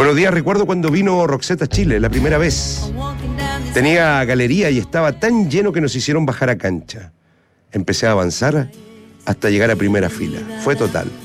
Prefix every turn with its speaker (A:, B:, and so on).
A: Buenos días, recuerdo cuando vino Roxette a Chile, la primera vez. Tenía galería y estaba tan lleno que nos hicieron bajar a cancha. Empecé a avanzar hasta llegar a primera fila. Fue total.